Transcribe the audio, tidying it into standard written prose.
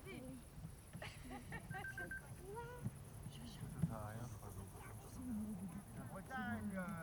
Vas-y. Ça sert à rien, je crois. La Bretagne